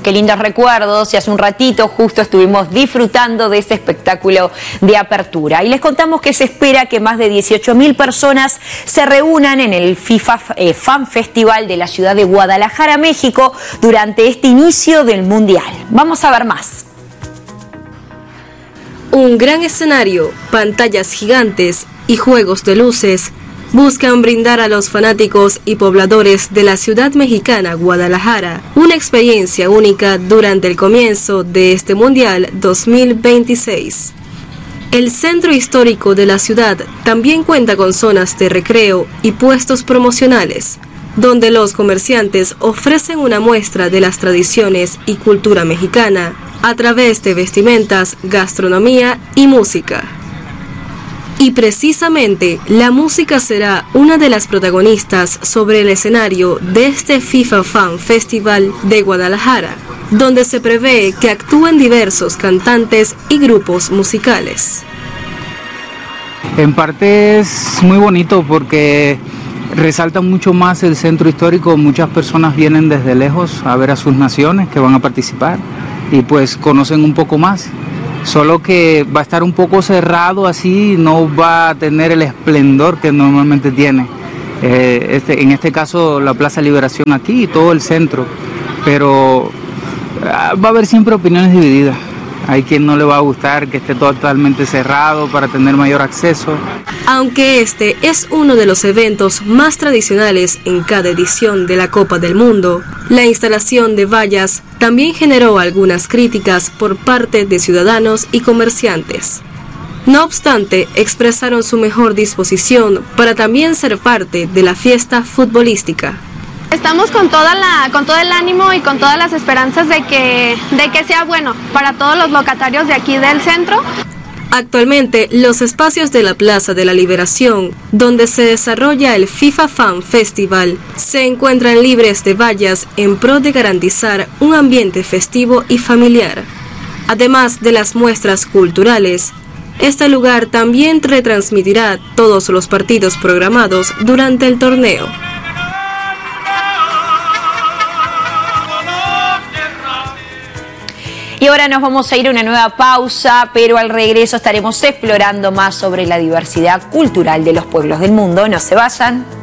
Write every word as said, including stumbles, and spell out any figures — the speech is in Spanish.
qué lindos recuerdos, y hace un ratito justo estuvimos disfrutando de este espectáculo de apertura. Y les contamos que se espera que más de dieciocho mil personas se reúnan en el FIFA eh, Fan Festival de la ciudad de Guadalajara, México, durante este inicio del Mundial. Vamos a ver más. Un gran escenario, pantallas gigantes y juegos de luces buscan brindar a los fanáticos y pobladores de la ciudad mexicana Guadalajara una experiencia única durante el comienzo de este Mundial dos mil veintiséis. El centro histórico de la ciudad también cuenta con zonas de recreo y puestos promocionales, donde los comerciantes ofrecen una muestra de las tradiciones y cultura mexicana a través de vestimentas, gastronomía y música. Y precisamente la música será una de las protagonistas sobre el escenario de este FIFA Fan Festival de Guadalajara, donde se prevé que actúen diversos cantantes y grupos musicales. En parte es muy bonito porque resalta mucho más el centro histórico. Muchas personas vienen desde lejos a ver a sus naciones que van a participar y pues conocen un poco más. Solo que va a estar un poco cerrado así, no va a tener el esplendor que normalmente tiene. Eh, este, en este caso la Plaza Liberación aquí y todo el centro, pero ah, va a haber siempre opiniones divididas. Hay quien no le va a gustar que esté totalmente cerrado para tener mayor acceso. Aunque este es uno de los eventos más tradicionales en cada edición de la Copa del Mundo, la instalación de vallas también generó algunas críticas por parte de ciudadanos y comerciantes. No obstante, expresaron su mejor disposición para también ser parte de la fiesta futbolística. Estamos con toda la, con todo el ánimo y con todas las esperanzas de que, de que sea bueno para todos los locatarios de aquí del centro. Actualmente, los espacios de la Plaza de la Liberación, donde se desarrolla el FIFA Fan Festival, se encuentran libres de vallas en pro de garantizar un ambiente festivo y familiar. Además de las muestras culturales, este lugar también retransmitirá todos los partidos programados durante el torneo. Y ahora nos vamos a ir a una nueva pausa, pero al regreso estaremos explorando más sobre la diversidad cultural de los pueblos del mundo. No se vayan.